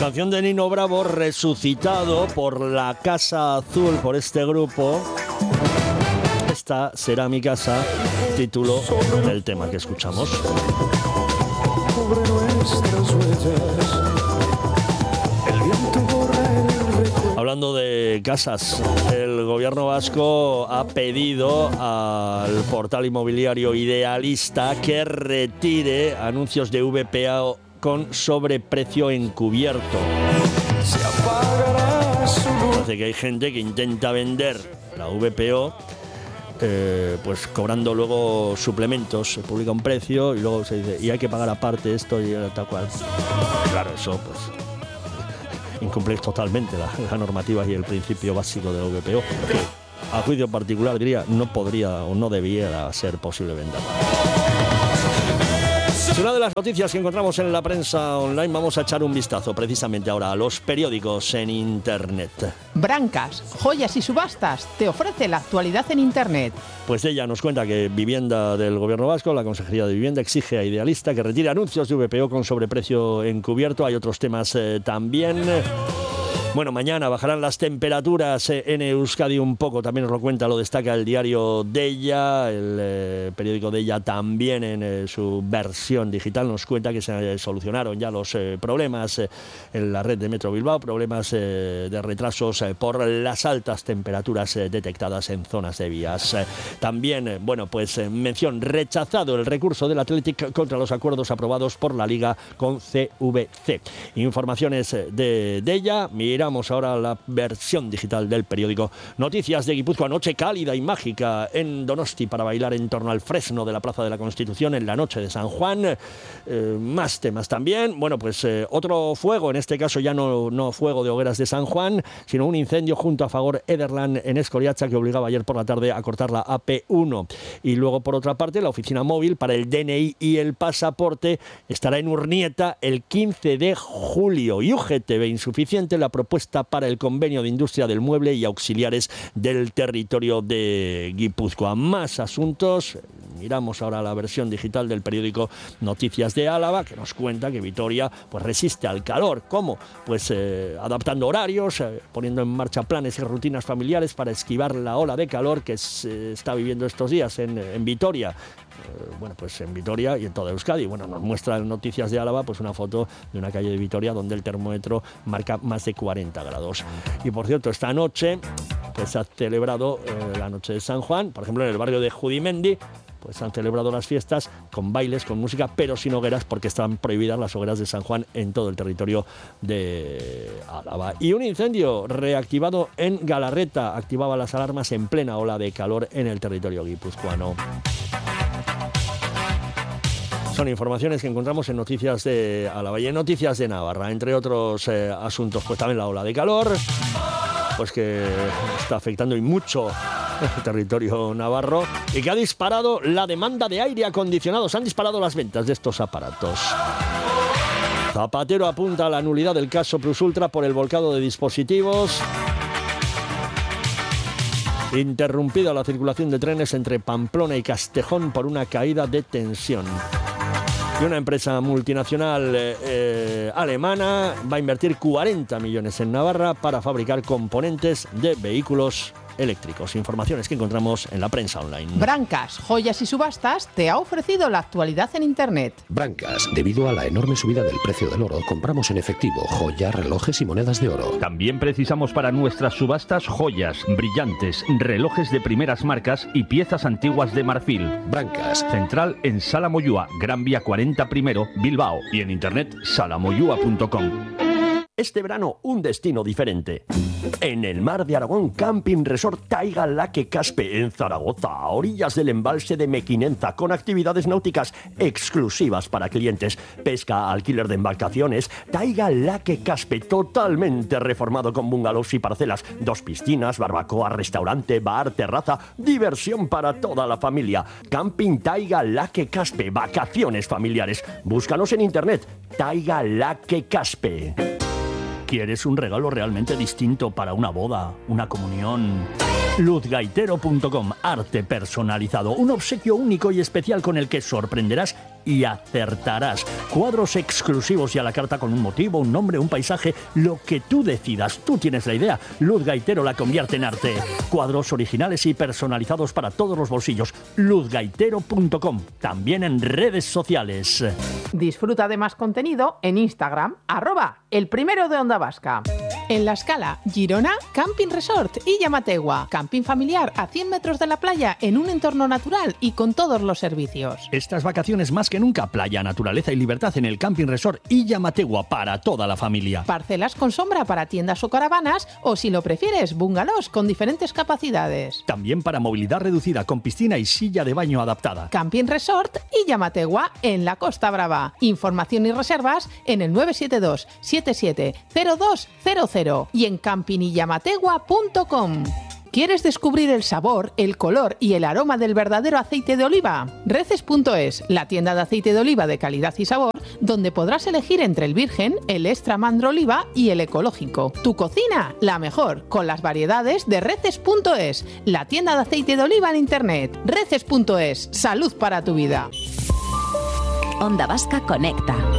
Canción de Nino Bravo, resucitado por la Casa Azul, por este grupo. Esta será mi casa, título del tema que escuchamos. Sobre nuestras huellas, el viento borra el recuerdo. Hablando de casas, el gobierno vasco ha pedido al portal inmobiliario Idealista que retire anuncios de VPA con sobreprecio encubierto. Se apagará su luz. Parece que hay gente que intenta vender la VPO pues cobrando luego suplementos. Se publica un precio y luego se dice y hay que pagar aparte esto y tal cual. Claro, eso pues incumple totalmente la normativa y el principio básico de la VPO, que a juicio particular diría no podría o no debiera ser posible vender. Es una de las noticias que encontramos en la prensa online. Vamos a echar un vistazo precisamente ahora a los periódicos en Internet. Brancas, Joyas y Subastas te ofrece la actualidad en Internet. Pues ella nos cuenta que Vivienda del Gobierno Vasco, la Consejería de Vivienda, exige a Idealista que retire anuncios de VPO con sobreprecio encubierto. Hay otros temas también. Bueno, mañana bajarán las temperaturas en Euskadi un poco, también nos lo cuenta, lo destaca el diario Deia, el periódico Deia también en su versión digital nos cuenta que se solucionaron ya los problemas en la red de Metro Bilbao, problemas de retrasos por las altas temperaturas detectadas en zonas de vías. También, bueno, pues mención, rechazado el recurso del Athletic contra los acuerdos aprobados por la Liga con CVC. Informaciones de Deia, miramos ahora la versión digital del periódico Noticias de Guipúzcoa. Noche cálida y mágica en Donosti para bailar en torno al fresno de la Plaza de la Constitución en la noche de San Juan. Más temas también. Bueno, pues otro fuego, en este caso ya no fuego de hogueras de San Juan, sino un incendio junto a Fagor Ederland en Escoriacha que obligaba ayer por la tarde a cortar la AP1. Y luego, por otra parte, la oficina móvil para el DNI y el pasaporte estará en Urnieta el 15 de julio. Y UGT ve insuficiente la propuesta para el convenio de industria del mueble y auxiliares del territorio de Guipúzcoa. Más asuntos. Miramos ahora la versión digital del periódico Noticias de Álava, que nos cuenta que Vitoria pues resiste al calor. ¿Cómo? Pues adaptando horarios, poniendo en marcha planes y rutinas familiares para esquivar la ola de calor que se está viviendo estos días en Vitoria. Bueno, pues en Vitoria y en toda Euskadi. Bueno, nos muestra en Noticias de Álava pues una foto de una calle de Vitoria donde el termómetro marca más de 40 grados. Y por cierto, esta noche pues se ha celebrado la noche de San Juan, por ejemplo en el barrio de Judimendi. Pues han celebrado las fiestas con bailes, con música, pero sin hogueras, porque están prohibidas las hogueras de San Juan en todo el territorio de Álava. Y un incendio reactivado en Galarreta activaba las alarmas en plena ola de calor en el territorio guipuzcoano. Son informaciones que encontramos en Noticias de Álava y en Noticias de Navarra, entre otros asuntos, pues también la ola de calor, pues que está afectando y mucho el territorio navarro y que ha disparado la demanda de aire acondicionado. Se han disparado las ventas de estos aparatos. Zapatero apunta a la nulidad del caso Plus Ultra por el volcado de dispositivos. Interrumpida la circulación de trenes entre Pamplona y Castejón por una caída de tensión. Y una empresa multinacional alemana va a invertir 40 millones en Navarra para fabricar componentes de vehículos eléctricos. Informaciones que encontramos en la prensa online. Brancas, Joyas y Subastas te ha ofrecido la actualidad en Internet. Brancas, debido a la enorme subida del precio del oro, compramos en efectivo joyas, relojes y monedas de oro. También precisamos para nuestras subastas joyas, brillantes, relojes de primeras marcas y piezas antiguas de marfil. Brancas. Central en Sala Moyúa, Gran Vía 40 Primero, Bilbao. Y en internet salamoyua.com. Este verano, un destino diferente. En el mar de Aragón, Camping Resort Taiga Laque Caspe, en Zaragoza, a orillas del embalse de Mequinenza, con actividades náuticas exclusivas para clientes, pesca, alquiler de embarcaciones. Taiga Laque Caspe, totalmente reformado con bungalows y parcelas, 2 piscinas, barbacoa, restaurante, bar, terraza, diversión para toda la familia. Camping Taiga Laque Caspe, vacaciones familiares. Búscanos en internet, Taiga Laque Caspe. ¿Quieres un regalo realmente distinto para una boda, una comunión Luzgaitero.com, arte personalizado, un obsequio único y especial con el que sorprenderás y acertarás. Cuadros exclusivos y a la carta con un motivo, un nombre, un paisaje, lo que tú decidas. Tú tienes la idea. Luz Gaitero la convierte en arte. Cuadros originales y personalizados para todos los bolsillos. Luzgaitero.com, también en redes sociales. Disfruta de más contenido en Instagram, @elprimero de Onda Vasca. En La Scala, Girona, Camping Resort y Llamategua. Camping familiar a 100 metros de la playa en un entorno natural y con todos los servicios. Estas vacaciones más que nunca, playa, naturaleza y libertad en el Camping Resort y Llamategua para toda la familia. Parcelas con sombra para tiendas o caravanas o, si lo prefieres, bungalows con diferentes capacidades. También para movilidad reducida con piscina y silla de baño adaptada. Camping Resort y Llamategua en la Costa Brava. Información y reservas en el 972 77 0200 y en campingyamategua.com. ¿Quieres descubrir el sabor, el color y el aroma del verdadero aceite de oliva? Reces.es, la tienda de aceite de oliva de calidad y sabor, donde podrás elegir entre el virgen, el extra mandro oliva y el ecológico. Tu cocina, la mejor, con las variedades de Reces.es, la tienda de aceite de oliva en internet. Reces.es, salud para tu vida. Onda Vasca conecta.